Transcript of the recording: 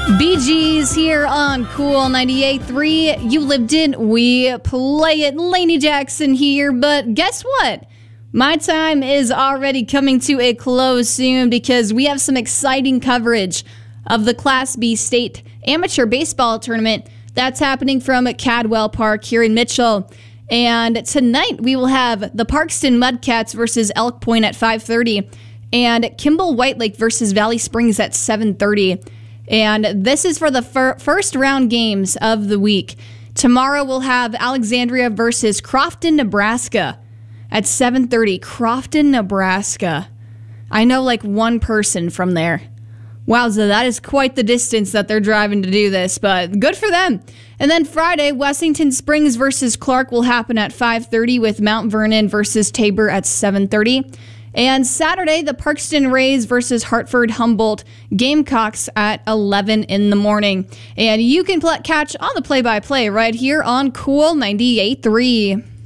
Bee Gees here on Cool 98.3. You lived it, we play it. Lainey Jackson here, but guess what? My time is already coming to a close soon because we have some exciting coverage of the Class B State Amateur Baseball Tournament that's happening from Cadwell Park here in Mitchell. And tonight we will have the Parkston Mudcats versus Elk Point at 5:30 and Kimball White Lake versus Valley Springs at 7:30. And this is for the first round games of the week. Tomorrow we'll have Alexandria versus Crofton, Nebraska at 7:30. Crofton, Nebraska. I know like one person from there. Wowza, that is quite the distance that they're driving to do this, but good for them. And then Friday, Wessington Springs versus Clark will happen at 5:30 with Mount Vernon versus Tabor at 7:30. And Saturday, the Parkston Rays versus Hartford Humboldt Gamecocks at 11 in the morning. And you can catch all the play-by-play right here on Cool 98.3.